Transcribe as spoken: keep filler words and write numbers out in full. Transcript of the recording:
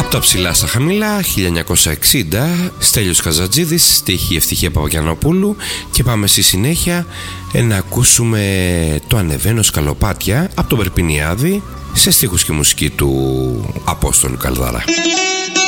Τα ψηλά στα χαμηλά, χίλια εννιακόσια εξήντα, Στέλιος Καζατζίδης, στίχη Ευτυχία Παπαγιαννοπούλου, και πάμε στη συνέχεια να ακούσουμε το Ανεβαίνω Σκαλοπάτια από τον Περπινιάδη σε στίχους και μουσική του Απόστολου Καλδάρα.